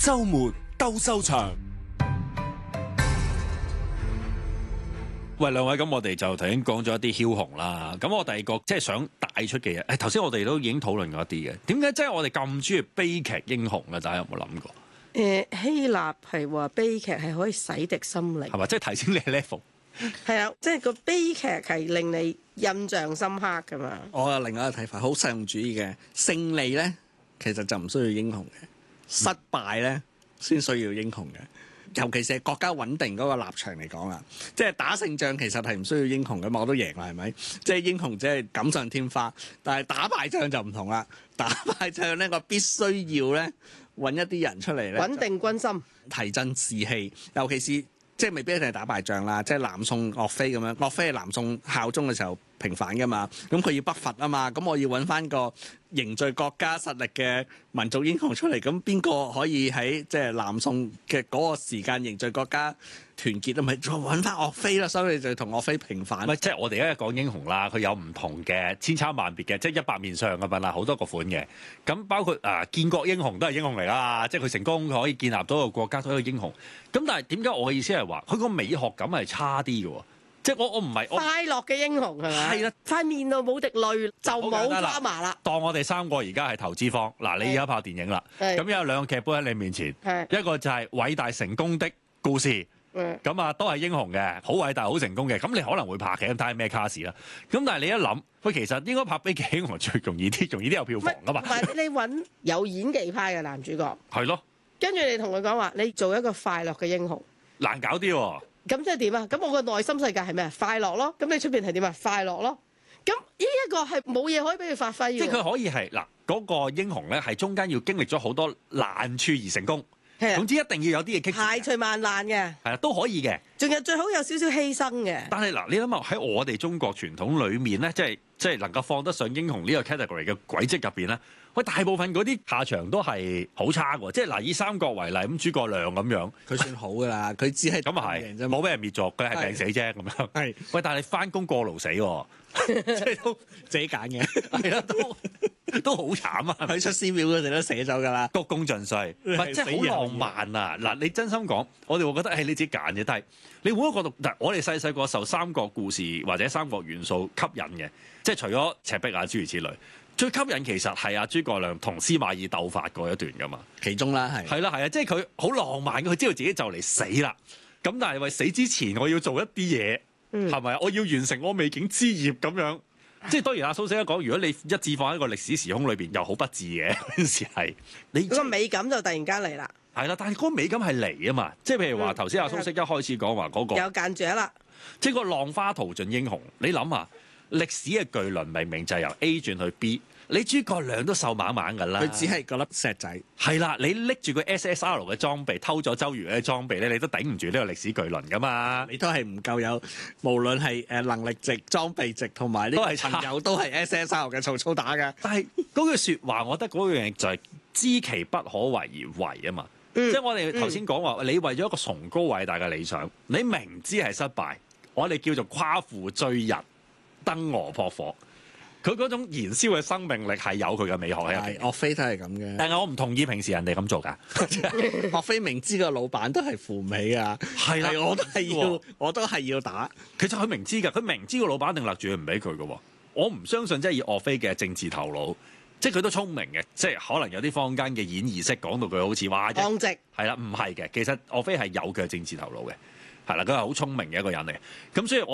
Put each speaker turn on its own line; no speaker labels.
週末鬥獸場。喂，兩位，咁我哋就頭先講咗一啲梟雄啦。咁我第二個即係想帶出嘅嘢，頭先我哋都已經討論過一啲嘅。點解即係我哋咁中意悲劇英雄咧？大家有冇諗過？
希臘係話悲劇係可以洗滌心靈，
係嘛？即係提升你嘅 level。
係啊，即係個悲劇係令你印象深刻噶嘛。
我有另外一個睇法，好實用主義嘅勝利咧，其實就唔需要英雄嘅，失敗咧先需要英雄嘅。尤其是係國家穩定嗰個立場嚟講啊，即係打勝仗其實係唔需要英雄嘅嘛，我都贏啦，係咪？即係英雄即係錦上添花，但係打敗仗就唔同啦。打敗仗咧，我必須要咧揾一啲人出嚟咧，
穩定軍心，
提振士氣，尤其是。即係未必一定係打敗仗啦，即係南宋岳飛咁樣，岳飛係南宋孝宗嘅時候平反噶嘛，咁佢要北伐啊嘛，咁我要揾翻個凝聚國家實力嘅民族英雄出嚟，咁邊個可以喺即係南宋嘅嗰個時間凝聚國家團結啊？咪再揾翻岳飛啦，所以就同岳飛平反。
唔係，即係我哋而家講英雄啦，佢有唔同嘅千差萬別嘅，即係100面相咁樣啦，好多個款嘅。咁包括建國英雄都係英雄嚟啦，即係佢成功佢可以建立到一個國家，都係一個英雄。咁但係點解我嘅意思係話佢個美學感係差啲嘅喎？即係我唔係
快樂嘅英雄係咪？
係啦，
塊面度冇滴淚就冇花麻啦。
當我哋三個而家係投資方，嗱你而家拍電影啦，咁有2個劇本喺你面前，一個就係偉大成功的故事，咁啊都係英雄嘅，好偉大好成功嘅，咁你可能會拍嘅，睇下咩卡士啦。咁但係你一諗，喂其實應該拍悲劇英雄最容易啲，容易啲有票房噶嘛。
唔係你揾有演技派嘅男主角，
係咯，
跟住你同佢講話，你做一個快樂嘅英雄，
難搞啲喎。
咁即係點啊？咁我個內心世界係咩？快樂咯。咁你出邊係點啊？快樂咯。咁呢一個係冇嘢可以俾佢發揮嘅。
即係佢可以係嗱嗰個英雄咧，係中間要經歷咗好多難處而成功。總之一定要有啲嘢棘住。排
除萬難嘅。
係啊，都可以嘅。
仲有最好有少少犧牲嘅。
但係嗱，你諗下喺我哋中國傳統裏面咧，即係能夠放得上英雄呢個 category 嘅軌跡入邊咧，喂大部分嗰啲下場都係好差喎。即係嗱，以三國為例，咁諸葛亮咁樣，
佢算好㗎啦，佢只係
咁啊係，冇俾人滅族，佢係病死啫咁樣。係，喂，但係你翻工過勞死喎，即係都
自己揀嘅，
係啦，都好慘啊！
佢出師表嗰陣都寫咗㗎啦，
鞠躬盡瘁，唔係即係好浪漫啊！嗱，你真心講，我哋會覺得係你自己揀嘅，但係你換一個角度，嗱，我哋細個受三國故事或者三國元素吸引嘅，即係除咗赤壁啊諸如此類，最吸引其實係諸葛亮同司馬懿鬥法嗰一段㗎嘛，
其中啦
係啦係啊，即係佢好浪漫嘅，佢知道自己就嚟死啦，咁但係為死之前我要做一啲嘢，係咪啊？我要完成我未竟之業咁樣。即係當然，阿蘇生講，如果你一致放喺個歷史時空裏邊，又好不智嘅嗰陣時係你
個美感就突然間嚟啦。
係啦，但係嗰個美感係嚟啊嘛。即係譬如話頭先阿蘇生一開始講話嗰個
有間住啦，
即係個浪花淘盡英雄。你諗下，歷史嘅巨輪明明就係由 A 轉去 B， 你諸葛亮都瘦猛猛㗎啦。
佢只係嗰粒石仔。
係啦，你拎住個 SSR 嘅裝備，偷咗周瑜嘅裝備咧，你都頂唔住呢個歷史巨輪㗎嘛。
你都係唔夠有，無論係能力值、裝備值同埋呢個朋友都係 SSR 嘅曹操打㗎。
但係嗰句説話，我覺得嗰樣嘢就係知其不可為而為啊嘛。即係我哋頭先講話，你為咗一個崇高偉大嘅理想，你明知係失敗，我哋叫做夸父追日、燈蛾撲火。佢嗰種燃燒嘅生命力係有佢嘅美學喺入邊。
岳飛都係咁嘅，
但係我唔同意平時人哋咁做㗎。
岳飛明知個老闆都係扶尾㗎，
係啦，
我都係要打。
其實佢明知㗎，佢明知個老闆一定勒住佢唔俾佢㗎。我唔相信即係以岳飛嘅政治頭腦，即係佢都聰明嘅，即係可能有啲坊間嘅演義式講到佢好似話
昂直，
係啦，唔係嘅。其實岳飛係有佢嘅政治頭腦嘅，係啦，佢係好聰明嘅一個人嚟。咁所以